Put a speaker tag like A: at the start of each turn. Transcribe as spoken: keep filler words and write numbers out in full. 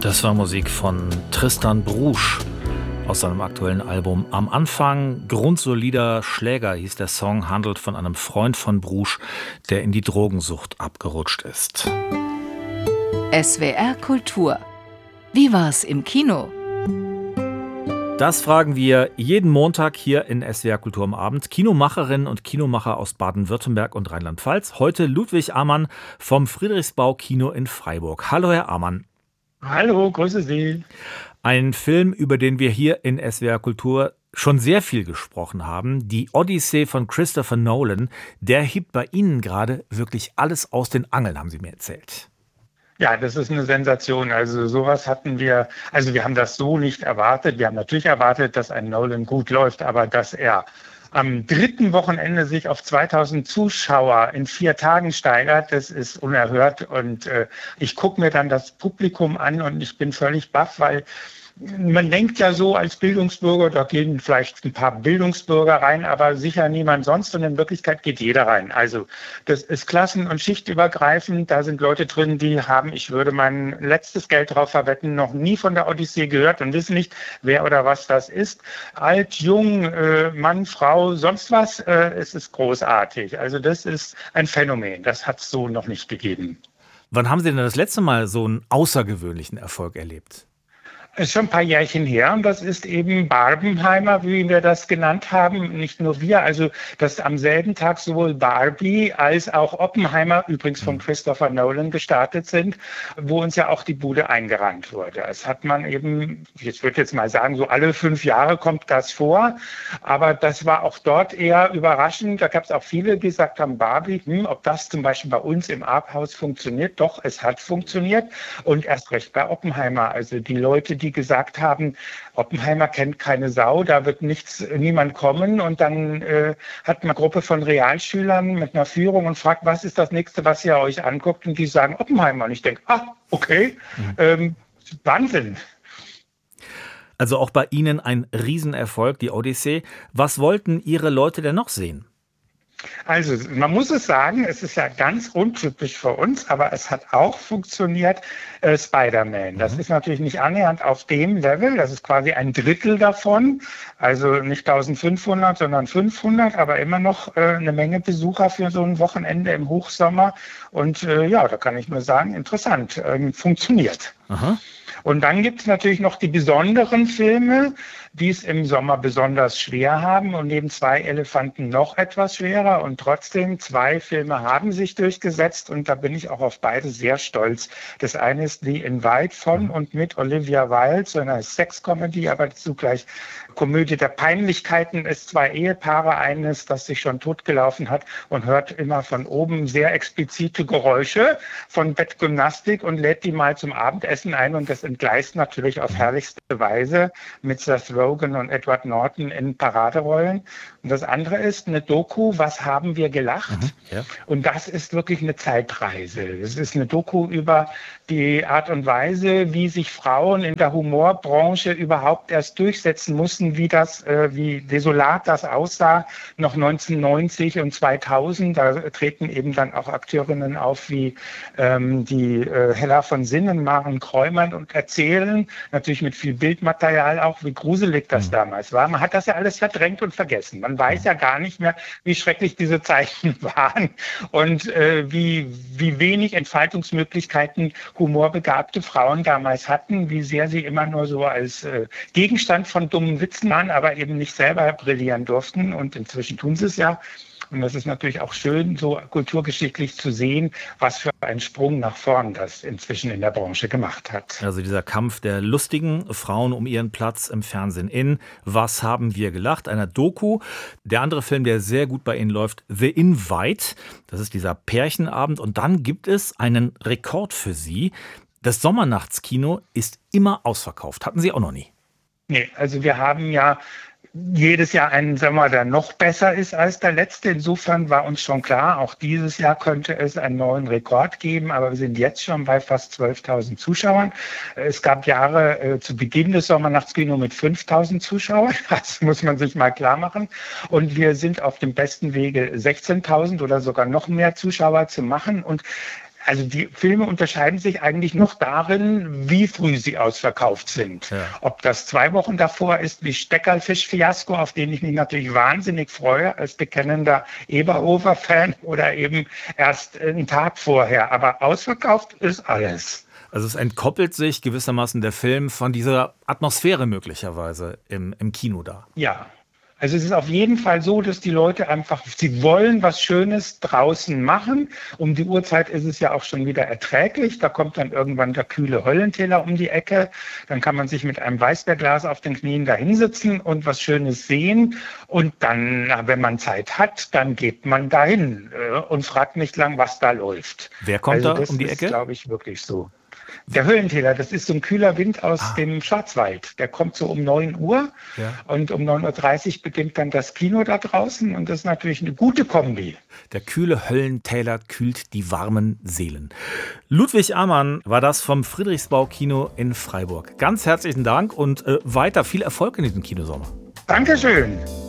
A: Das war Musik von Tristan Brusch aus seinem aktuellen Album Am Anfang. Grundsolider Schläger hieß der Song, handelt von einem Freund von Brusch, der in die Drogensucht abgerutscht ist.
B: S W R Kultur. Wie war's im Kino?
A: Das fragen wir jeden Montag hier in S W R Kultur am Abend. Kinomacherinnen und Kinomacher aus Baden-Württemberg und Rheinland-Pfalz. Heute Ludwig Amann vom Friedrichsbau Kino in Freiburg. Hallo, Herr Amann.
C: Hallo, grüße Sie.
A: Ein Film, über den wir hier in S W R Kultur schon sehr viel gesprochen haben. Die Odyssee von Christopher Nolan. Der hebt bei Ihnen gerade wirklich alles aus den Angeln, haben Sie mir erzählt.
C: Ja, das ist eine Sensation. Also sowas hatten wir, also wir haben das so nicht erwartet. Wir haben natürlich erwartet, dass ein Nolan gut läuft, aber dass er am dritten Wochenende sich auf zweitausend Zuschauer in vier Tagen steigert, das ist unerhört. Und äh, ich gucke mir dann das Publikum an und ich bin völlig baff, weil man denkt ja so als Bildungsbürger, da gehen vielleicht ein paar Bildungsbürger rein, aber sicher niemand sonst. Und in Wirklichkeit geht jeder rein. Also das ist klassen- und schichtübergreifend. Da sind Leute drin, die haben, ich würde mein letztes Geld drauf verwetten, noch nie von der Odyssee gehört und wissen nicht, wer oder was das ist. Alt, jung, äh, Mann, Frau, sonst was. Äh, es ist großartig. Also das ist ein Phänomen. Das hat es so noch nicht gegeben.
A: Wann haben Sie denn das letzte Mal so einen außergewöhnlichen Erfolg erlebt?
C: Ist schon ein paar Jährchen her und das ist eben Barbenheimer, wie wir das genannt haben. Nicht nur wir, also dass am selben Tag sowohl Barbie als auch Oppenheimer, übrigens von Christopher Nolan, gestartet sind, wo uns ja auch die Bude eingerannt wurde. Es hat man eben, ich würde jetzt mal sagen, so alle fünf Jahre kommt das vor, aber das war auch dort eher überraschend. Da gab es auch viele, die gesagt haben, Barbie, hm, ob das zum Beispiel bei uns im Arthouse funktioniert. Doch, es hat funktioniert und erst recht bei Oppenheimer. Also die Leute, die die gesagt haben, Oppenheimer kennt keine Sau, da wird nichts, niemand kommen. Und dann äh, hat man eine Gruppe von Realschülern mit einer Führung und fragt, was ist das Nächste, was ihr euch anguckt? Und die sagen Oppenheimer. Und ich denke, ah, okay, mhm. ähm, Wahnsinn.
A: Also auch bei Ihnen ein Riesenerfolg, die Odyssee. Was wollten Ihre Leute denn noch sehen?
C: Also man muss es sagen, es ist ja ganz untypisch für uns, aber es hat auch funktioniert, äh, Spider-Man. Das mhm. ist natürlich nicht annähernd auf dem Level, das ist quasi ein Drittel davon, also nicht eintausendfünfhundert, sondern fünfhundert, aber immer noch äh, eine Menge Besucher für so ein Wochenende im Hochsommer. Und äh, ja, da kann ich nur sagen, interessant, ähm, funktioniert. Aha. Und dann gibt es natürlich noch die besonderen Filme, die es im Sommer besonders schwer haben und neben zwei Elefanten noch etwas schwerer. Und trotzdem, zwei Filme haben sich durchgesetzt und da bin ich auch auf beide sehr stolz. Das eine ist The Invite von und mit Olivia Wilde, so eine Sex-Comedy, aber zugleich Komödie der Peinlichkeiten, ist zwei Ehepaare, eines, das sich schon totgelaufen hat und hört immer von oben sehr explizite Geräusche von Bettgymnastik und lädt die mal zum Abendessen ein und das entgleist natürlich auf herrlichste Weise mit Seth Rogen und Edward Norton in Paraderollen. Und das andere ist eine Doku, Was haben wir gelacht? Mhm, ja. Und das ist wirklich eine Zeitreise. Es ist eine Doku über die Art und Weise, wie sich Frauen in der Humorbranche überhaupt erst durchsetzen mussten, wie das, äh, wie desolat das aussah, noch neunzehnhundertneunzig und zweitausend. Da treten eben dann auch Akteurinnen auf wie ähm, die äh, Hella von Sinnen, Maren Kräumann und erzählen, natürlich mit viel Bildmaterial auch, wie gruselig das mhm. damals war. Man hat das ja alles verdrängt und vergessen. Man weiß ja gar nicht mehr, wie schrecklich diese Zeiten waren und äh, wie, wie wenig Entfaltungsmöglichkeiten humorbegabte Frauen damals hatten, wie sehr sie immer nur so als äh, Gegenstand von dummen Witzen waren, aber eben nicht selber brillieren durften. Und inzwischen tun sie es ja. Und das ist natürlich auch schön, so kulturgeschichtlich zu sehen, was für einen Sprung nach vorn das inzwischen in der Branche gemacht hat.
A: Also dieser Kampf der lustigen Frauen um ihren Platz im Fernsehen in Was haben wir gelacht? Einer Doku. Der andere Film, der sehr gut bei Ihnen läuft, The Invite. Das ist dieser Pärchenabend. Und dann gibt es einen Rekord für Sie. Das Sommernachtskino ist immer ausverkauft. Hatten Sie auch noch nie?
C: Nee, also wir haben ja jedes Jahr einen Sommer, der noch besser ist als der letzte. Insofern war uns schon klar, auch dieses Jahr könnte es einen neuen Rekord geben, aber wir sind jetzt schon bei fast zwölftausend Zuschauern. Es gab Jahre äh, zu Beginn des Sommernachtskino mit fünftausend Zuschauern, das muss man sich mal klar machen. Und wir sind auf dem besten Wege, sechzehntausend oder sogar noch mehr Zuschauer zu machen. Und Also die Filme unterscheiden sich eigentlich noch darin, wie früh sie ausverkauft sind. Ja. Ob das zwei Wochen davor ist, wie Steckerlfisch-Fiasko, auf den ich mich natürlich wahnsinnig freue als bekennender Eberhofer-Fan, oder eben erst einen Tag vorher. Aber ausverkauft ist alles.
A: Also es entkoppelt sich gewissermaßen der Film von dieser Atmosphäre möglicherweise im, im Kino da.
C: Ja. Also es ist auf jeden Fall so, dass die Leute einfach, sie wollen was Schönes draußen machen. Um die Uhrzeit ist es ja auch schon wieder erträglich. Da kommt dann irgendwann der kühle Höllentäler um die Ecke. Dann kann man sich mit einem Weißbierglas auf den Knien da hinsitzen und was Schönes sehen. Und dann, wenn man Zeit hat, dann geht man dahin und fragt nicht lang, was da läuft.
A: Wer kommt
C: also
A: da um die Ecke?
C: Das ist, glaube ich, wirklich so. Der Höllentäler, das ist so ein kühler Wind aus ah. dem Schwarzwald. Der kommt so um neun Uhr ja. und um neun Uhr dreißig beginnt dann das Kino da draußen und das ist natürlich eine gute Kombi.
A: Der kühle Höllentäler kühlt die warmen Seelen. Ludwig Amann war das vom Friedrichsbau-Kino in Freiburg. Ganz herzlichen Dank und äh, weiter viel Erfolg in diesem Kinosommer.
C: Dankeschön.